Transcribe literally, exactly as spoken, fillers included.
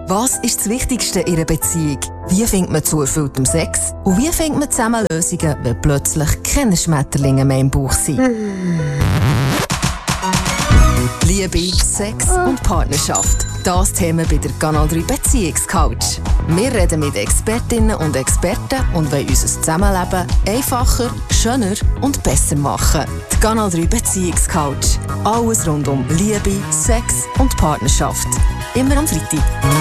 Was ist das Wichtigste in einer Beziehung? Wie findet man zu erfülltem Sex? Und wie findet man zusammen Lösungen, wenn plötzlich keine Schmetterlinge mehr im Bauch sind? Liebe, Sex und Partnerschaft. Das Thema bei der Kanal drei Beziehungscoach. Wir reden mit Expertinnen und Experten und wollen unser Zusammenleben einfacher, schöner und besser machen. Die Kanal drei Beziehungscoach. Alles rund um Liebe, Sex und Partnerschaft. Immer am Freitag.